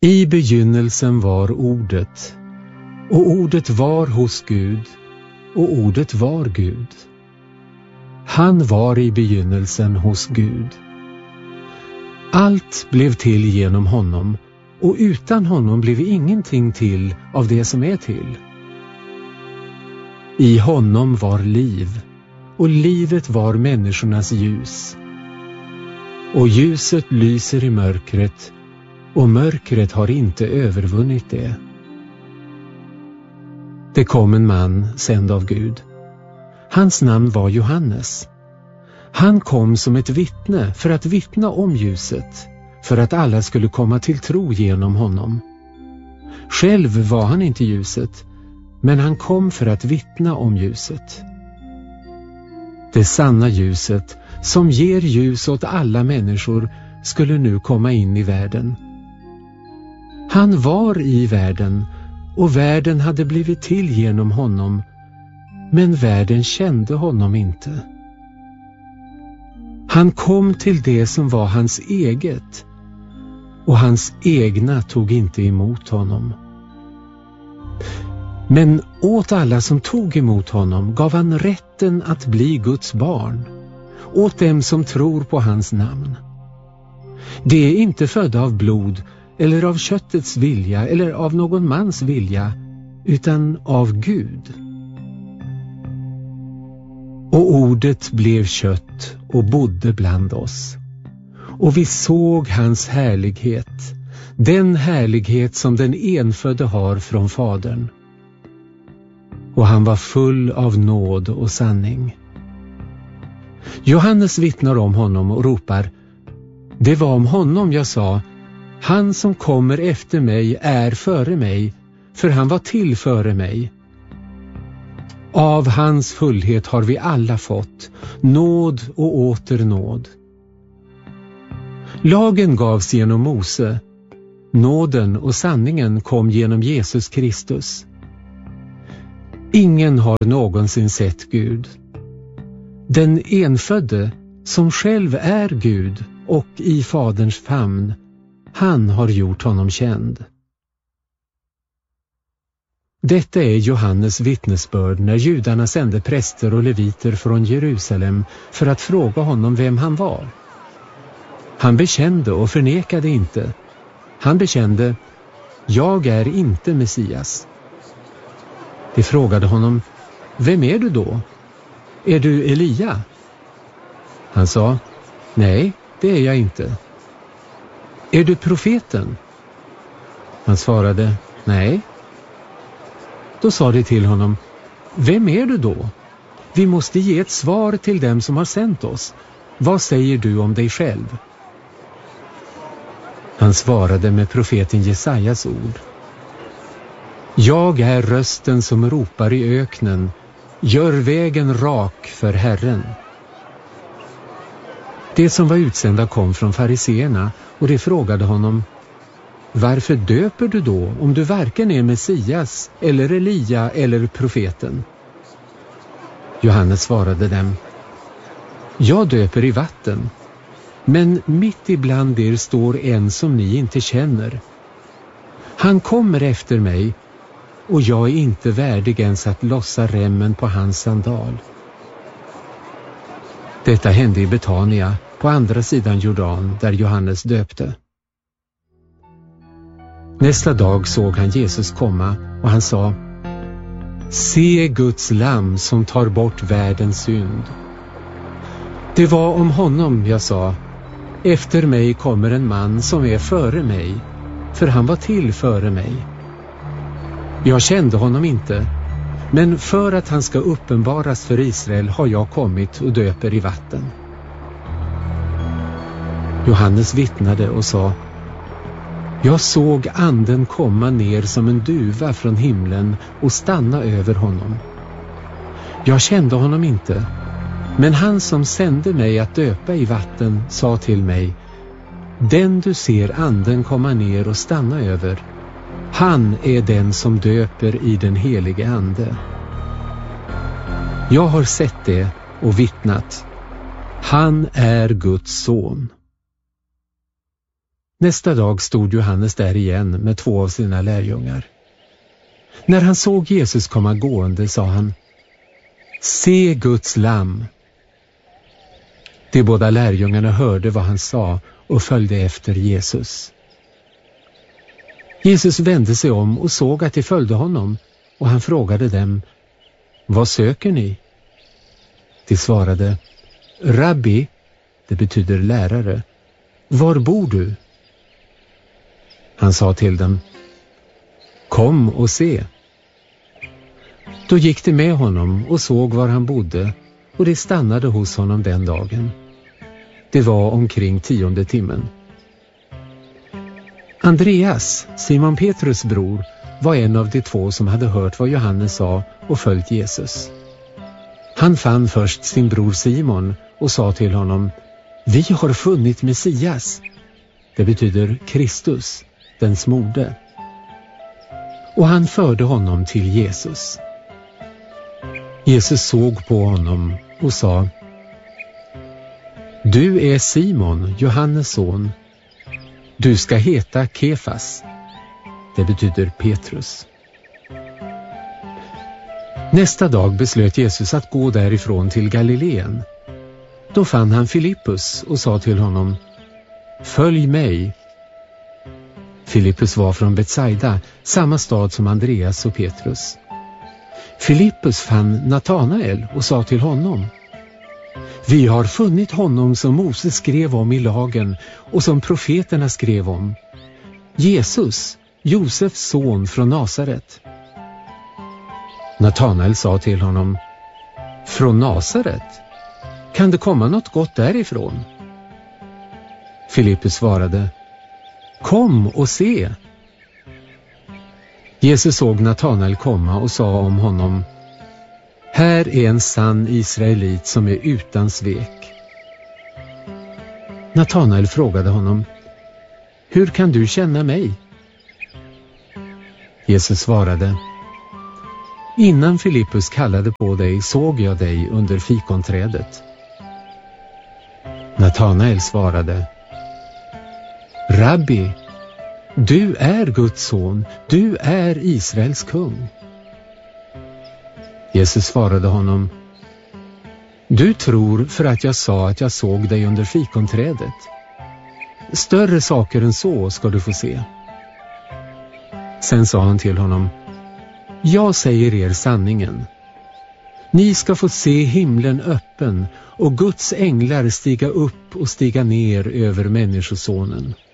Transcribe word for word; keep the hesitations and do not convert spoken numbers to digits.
I begynnelsen var ordet, och ordet var hos Gud, och ordet var Gud. Han var i begynnelsen hos Gud. Allt blev till genom honom, och utan honom blev ingenting till av det som är till. I honom var liv, och livet var människornas ljus. Och ljuset lyser i mörkret, och mörkret har inte övervunnit det. Det kom en man sänd av Gud. Hans namn var Johannes. Han kom som ett vittne för att vittna om ljuset, för att alla skulle komma till tro genom honom. Själv var han inte ljuset, men han kom för att vittna om ljuset. Det sanna ljuset, som ger ljus åt alla människor, skulle nu komma in i världen. Han var i världen, och världen hade blivit till genom honom, men världen kände honom inte. Han kom till det som var hans eget, och hans egna tog inte emot honom. Men åt alla som tog emot honom gav han rätten att bli Guds barn, åt dem som tror på hans namn. Det är inte födda av blod, eller av köttets vilja, eller av någon mans vilja, utan av Gud. Och ordet blev kött och bodde bland oss. Och vi såg hans härlighet, den härlighet som den enfödde har från Fadern. Och han var full av nåd och sanning. Johannes vittnar om honom och ropar: det var om honom jag sa, han som kommer efter mig är före mig, för han var till före mig. Av hans fullhet har vi alla fått nåd och åter nåd. Lagen gavs genom Mose, nåden och sanningen kom genom Jesus Kristus. Ingen har någonsin sett Gud. Den enfödde, som själv är Gud och i Faderns famn, han har gjort honom känd. Detta är Johannes vittnesbörd när judarna sände präster och leviter från Jerusalem för att fråga honom vem han var. Han bekände och förnekade inte. Han bekände: jag är inte Messias. De frågade honom: vem är du då? Är du Elia? Han sa: nej, det är jag inte. Är du profeten? Han svarade: nej. Då sa de till honom: vem är du då? Vi måste ge ett svar till dem som har sänt oss. Vad säger du om dig själv? Han svarade med profeten Jesajas ord: jag är rösten som ropar i öknen, gör vägen rak för Herren. Det som var utsända kom från fariseerna, och de frågade honom: varför döper du då om du varken är Messias eller Elia eller profeten? Johannes svarade dem: jag döper i vatten, men mitt ibland er står en som ni inte känner. Han kommer efter mig, och jag är inte värdig ens att lossa remmen på hans sandal. Detta hände i Betania, på andra sidan Jordan, där Johannes döpte. Nästa dag såg han Jesus komma, och han sa: se Guds lamm som tar bort världens synd. Det var om honom jag sa: efter mig kommer en man som är före mig, för han var till före mig. Jag kände honom inte, men för att han ska uppenbaras för Israel har jag kommit och döper i vatten. Johannes vittnade och sa: jag såg anden komma ner som en duva från himlen och stanna över honom. Jag kände honom inte, men han som sände mig att döpa i vatten sa till mig: den du ser anden komma ner och stanna över, han är den som döper i den helige ande. Jag har sett det och vittnat. Han är Guds son. Nästa dag stod Johannes där igen med två av sina lärjungar. När han såg Jesus komma gående sa han: Se Guds lamm! De båda lärjungarna hörde vad han sa och följde efter Jesus. Jesus vände sig om och såg att de följde honom, och han frågade dem: Vad söker ni? De svarade: Rabbi, det betyder lärare, var bor du? Han sa till dem: Kom och se. Då gick de med honom och såg var han bodde, och de stannade hos honom den dagen. Det var omkring tionde timmen. Andreas, Simon Petrus bror, var en av de två som hade hört vad Johannes sa och följt Jesus. Han fann först sin bror Simon och sa till honom: Vi har funnit Messias. Det betyder Kristus, den smorde. Och han förde honom till Jesus. Jesus såg på honom och sa: Du är Simon, Johannes son. Du ska heta Kefas. Det betyder Petrus. Nästa dag beslöt Jesus att gå därifrån till Galileen. Då fann han Filippus och sa till honom: Följ mig. Filippus var från Betsaida, samma stad som Andreas och Petrus. Filippus fann Natanael och sa till honom: Vi har funnit honom som Moses skrev om i lagen och som profeterna skrev om. Jesus, Josefs son från Nasaret. Natanael sa till honom: Från Nasaret? Kan det komma något gott därifrån? Filippus svarade: Kom och se. Jesus såg Natanael komma och sa om honom: Här är en sann israelit som är utan svek. Natanael frågade honom: Hur kan du känna mig? Jesus svarade: Innan Filippus kallade på dig såg jag dig under fikonträdet. Natanael svarade: Rabbi, du är Guds son, du är Israels kung. Jesus svarade honom: Du tror för att jag sa att jag såg dig under fikonträdet. Större saker än så ska du få se. Sen sa han till honom: Jag säger er sanningen. Ni ska få se himlen öppen och Guds änglar stiga upp och stiga ner över människosonen.